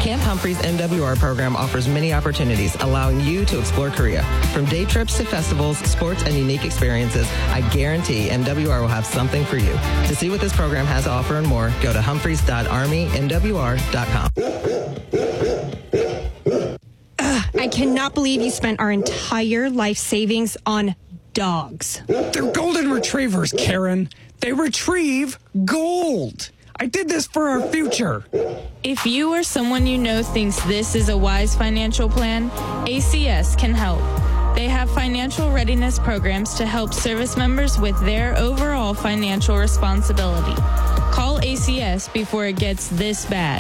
Camp Humphreys MWR program offers many opportunities, allowing you to explore Korea. From day trips to festivals, sports, and unique experiences, I guarantee MWR will have something for you. To see what this program has to offer and more, go to humphreys.armymwr.com. I cannot believe you spent our entire life savings on dogs. They're golden retrievers, Karen. They retrieve gold. I did this for our future. If you or someone you know thinks this is a wise financial plan, ACS can help. They have financial readiness programs to help service members with their overall financial responsibility. Call ACS before it gets this bad.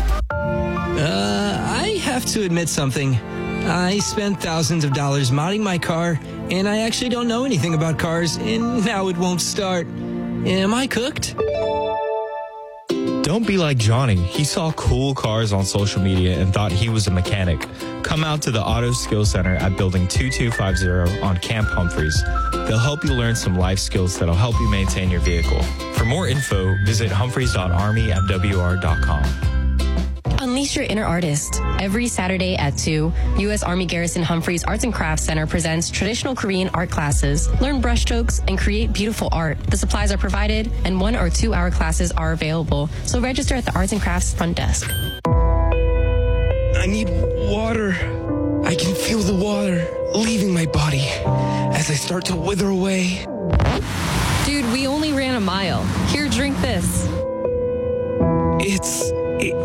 I have to admit something. I spent thousands of dollars modding my car, and I actually don't know anything about cars, and now it won't start. Am I cooked? Don't be like Johnny. He saw cool cars on social media and thought he was a mechanic. Come out to the Auto Skills Center at Building 2250 on Camp Humphreys. They'll help you learn some life skills that'll help you maintain your vehicle. For more info, visit humphreys.armymwr.com. Unleash your inner artist. Every Saturday at 2, U.S. Army Garrison Humphreys Arts and Crafts Center presents traditional Korean art classes. Learn brushstrokes and create beautiful art. The supplies are provided, and 1 or 2 hour classes are available. So register at the Arts and Crafts front desk. I need water. I can feel the water leaving my body as I start to wither away. Dude, we only ran a mile. Here, drink this. It's